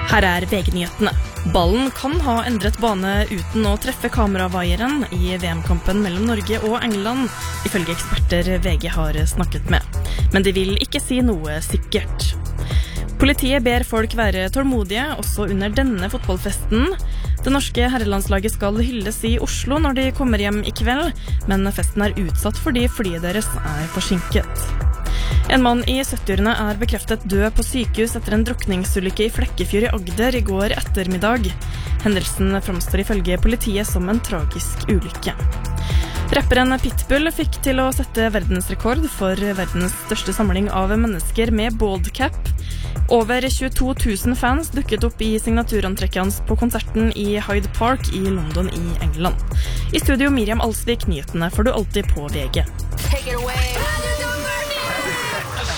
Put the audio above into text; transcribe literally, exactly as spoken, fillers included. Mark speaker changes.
Speaker 1: Her er V G-nyhetene. Ballen kan ha endret bane uten å treffe kameravaieren i V M-kampen mellom Norge og England, ifølge eksperter V G har snakket med. Men de vil ikke si noe sikkert. Politiet ber folk være tålmodige, også under denne fotballfesten. Det norske herrelandslaget skal hylles i Oslo når de kommer hjem i kveld, men festen er utsatt fordi flyet deres er forsinket. En mann i syttiårene er bekreftet død på sykehus etter en drukningsulykke i Flekkefjord i Agder i går ettermiddag. Hendelsen framstår ifølge politiet som en tragisk ulykke. Rapperen Pitbull fikk til å sette verdensrekord for verdens største samling av mennesker med baldcap. Over tjueto tusen fans dukket opp i signaturantrekket hans på konserten i Hyde Park i London i England. I studio Miriam Alsvik, nyhetene får du alltid på V G. Take it away.